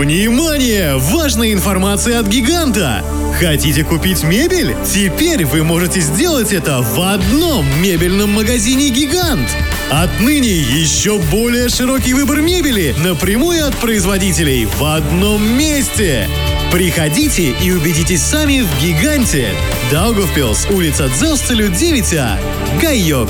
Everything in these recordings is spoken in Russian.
Внимание! Важная информация от гиганта! Хотите купить мебель? Теперь вы можете сделать это в одном мебельном магазине «Гигант». Отныне еще более широкий выбор мебели напрямую от производителей в одном месте. Приходите и убедитесь сами в «Гиганте». Даугавпилс, улица Дзелстелю, 9А. Гайок.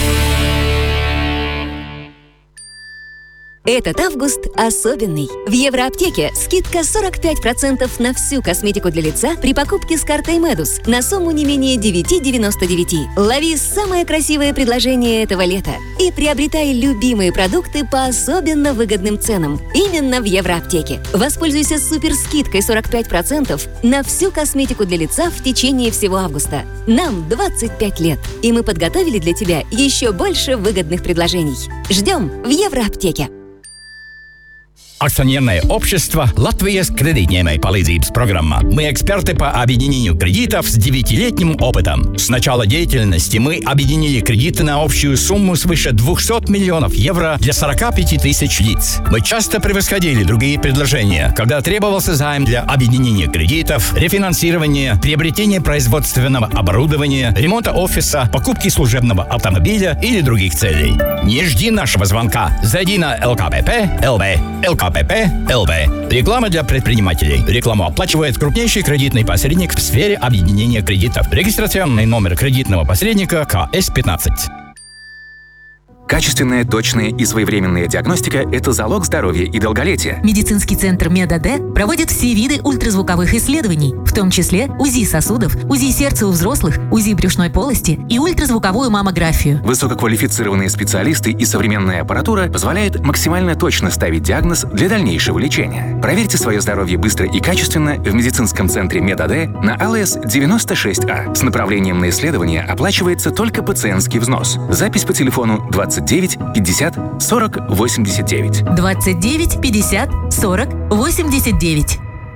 Этот август особенный. В Евроаптеке скидка 45% на всю косметику для лица при покупке с картой Медус на сумму не менее 9,99. Лови самое красивое предложение этого лета и приобретай любимые продукты по особенно выгодным ценам именно в Евроаптеке. Воспользуйся суперскидкой 45% на всю косметику для лица в течение всего августа. Нам 25 лет, и мы подготовили для тебя еще больше выгодных предложений. Ждем в Евроаптеке. Акционерное общество «Латвijas кредитņēmēju palīdzības программа». Мы эксперты по объединению кредитов с 9-летним опытом. С начала деятельности мы объединили кредиты на общую сумму свыше 200 миллионов евро для 45 тысяч лиц. Мы часто превосходили другие предложения, когда требовался займ для объединения кредитов, рефинансирования, приобретения производственного оборудования, ремонта офиса, покупки служебного автомобиля или других целей. Не жди нашего звонка. Зайди на ЛКПП.ЛВ. ЛКПП.ЛВ. Реклама для предпринимателей. Рекламу оплачивает крупнейший кредитный посредник в сфере объединения кредитов. Регистрационный номер кредитного посредника КС-15. Качественная, точная и своевременная диагностика – это залог здоровья и долголетия. Медицинский центр МедАД проводит все виды ультразвуковых исследований, в том числе УЗИ сосудов, УЗИ сердца у взрослых, УЗИ брюшной полости и ультразвуковую маммографию. Высококвалифицированные специалисты и современная аппаратура позволяют максимально точно ставить диагноз для дальнейшего лечения. Проверьте свое здоровье быстро и качественно в медицинском центре МедАД на ЛС 96А. С направлением на исследование оплачивается только пациентский взнос. Запись по телефону 29 50 40 89. 29 50 40 89.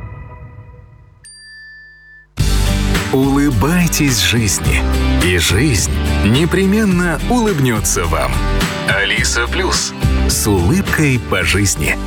Улыбайтесь жизни, и жизнь непременно улыбнется вам. Алиса Плюс. С улыбкой по жизни.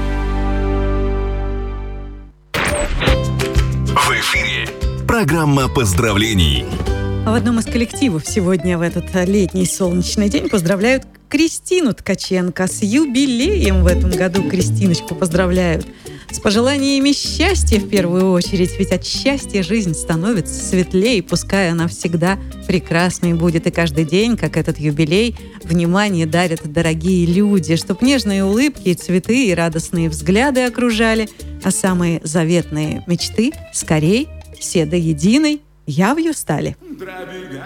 В эфире программа поздравлений. В одном из коллективов сегодня в этот летний солнечный день поздравляют Кристину Ткаченко. С юбилеем в этом году Кристиночку поздравляют. С пожеланиями счастья в первую очередь, ведь от счастья жизнь становится светлее, пускай она всегда прекрасной будет. И каждый день, как этот юбилей, внимание дарят дорогие люди, чтоб нежные улыбки и цветы и радостные взгляды окружали, а самые заветные мечты скорей все до единой явью стали.